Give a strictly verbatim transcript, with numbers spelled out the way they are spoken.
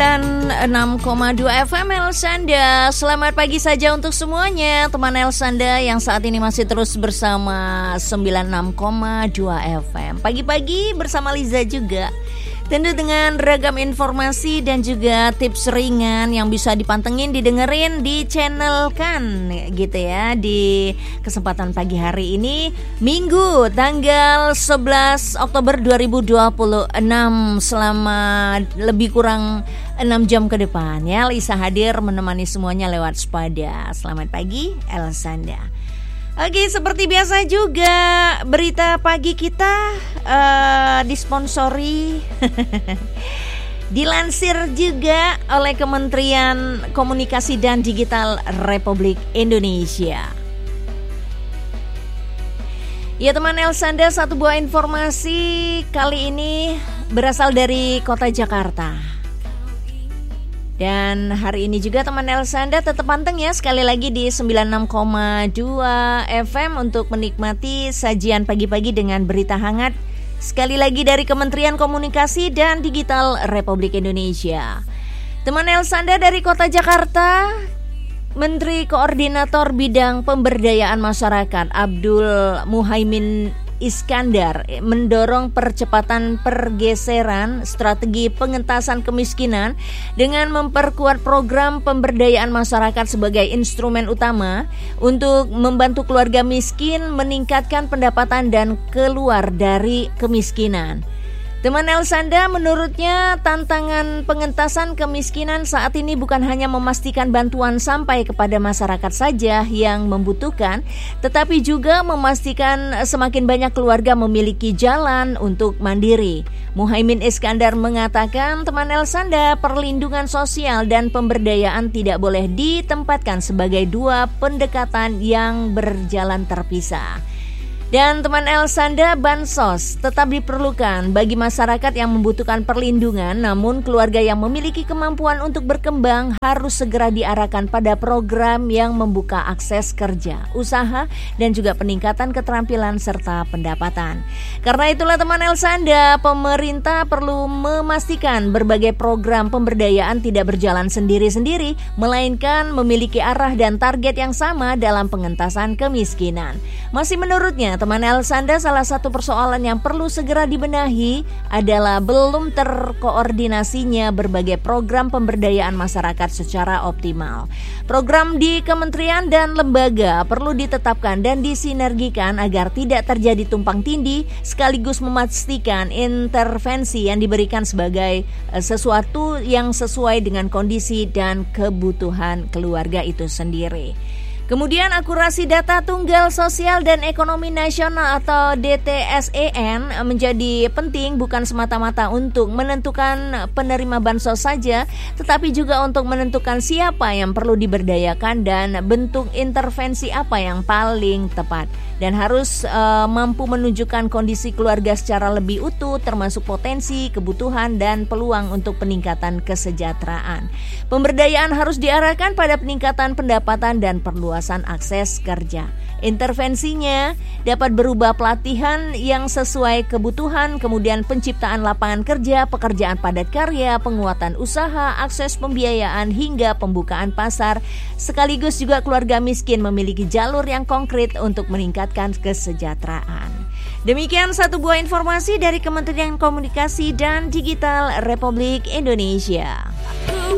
sembilan enam koma dua F M Elsanda. Selamat pagi saja untuk semuanya teman Elsanda yang saat ini masih terus bersama sembilan enam koma dua F M. Pagi-pagi bersama Liza juga. Tentu dengan ragam informasi dan juga tips ringan yang bisa dipantengin, didengerin di channel kan gitu ya. Di kesempatan pagi hari ini Minggu tanggal sebelas Oktober dua ribu dua puluh enam, selama lebih kurang enam jam ke depan ya, Lisa hadir menemani semuanya lewat Spada. Selamat pagi Elsanda. Oke, seperti biasa juga berita pagi kita uh, disponsori dilansir juga oleh Kementerian Komunikasi dan Digital Republik Indonesia. Ya teman Elsanda, satu buah informasi kali ini berasal dari kota Jakarta. Dan hari ini juga teman Elsanda tetap panteng ya, sekali lagi di sembilan enam koma dua F M untuk menikmati sajian pagi-pagi dengan berita hangat. Sekali lagi dari Kementerian Komunikasi dan Digital Republik Indonesia. Teman Elsanda, dari kota Jakarta, Menteri Koordinator Bidang Pemberdayaan Masyarakat Abdul Muhaimin Iskandar mendorong percepatan pergeseran strategi pengentasan kemiskinan dengan memperkuat program pemberdayaan masyarakat sebagai instrumen utama untuk membantu keluarga miskin meningkatkan pendapatan dan keluar dari kemiskinan. Teman Elsanda, menurutnya tantangan pengentasan kemiskinan saat ini bukan hanya memastikan bantuan sampai kepada masyarakat saja yang membutuhkan, tetapi juga memastikan semakin banyak keluarga memiliki jalan untuk mandiri. Muhaimin Iskandar mengatakan, teman Elsanda, perlindungan sosial dan pemberdayaan tidak boleh ditempatkan sebagai dua pendekatan yang berjalan terpisah. Dan teman Elsanda, bansos tetap diperlukan bagi masyarakat yang membutuhkan perlindungan, namun keluarga yang memiliki kemampuan untuk berkembang harus segera diarahkan pada program yang membuka akses kerja, usaha, dan juga peningkatan keterampilan serta pendapatan. Karena itulah teman Elsanda, pemerintah perlu memastikan berbagai program pemberdayaan tidak berjalan sendiri-sendiri, melainkan memiliki arah dan target yang sama dalam pengentasan kemiskinan. Masih menurutnya, teman Elsanda, salah satu persoalan yang perlu segera dibenahi adalah belum terkoordinasinya berbagai program pemberdayaan masyarakat secara optimal. Program di kementerian dan lembaga perlu ditetapkan dan disinergikan agar tidak terjadi tumpang tindih, sekaligus memastikan intervensi yang diberikan sebagai sesuatu yang sesuai dengan kondisi dan kebutuhan keluarga itu sendiri. Kemudian akurasi data tunggal sosial dan ekonomi nasional atau D T S E N menjadi penting bukan semata-mata untuk menentukan penerima bansos saja, tetapi juga untuk menentukan siapa yang perlu diberdayakan dan bentuk intervensi apa yang paling tepat. Dan harus uh, mampu menunjukkan kondisi keluarga secara lebih utuh, termasuk potensi, kebutuhan, dan peluang untuk peningkatan kesejahteraan. Pemberdayaan harus diarahkan pada peningkatan pendapatan dan perluasan akses kerja. Intervensinya dapat berupa pelatihan yang sesuai kebutuhan, kemudian penciptaan lapangan kerja, pekerjaan padat karya, penguatan usaha, akses pembiayaan, hingga pembukaan pasar. Sekaligus juga keluarga miskin memiliki jalur yang konkret untuk meningkatkan kesejahteraan. Demikian satu buah informasi dari Kementerian Komunikasi dan Digital Republik Indonesia.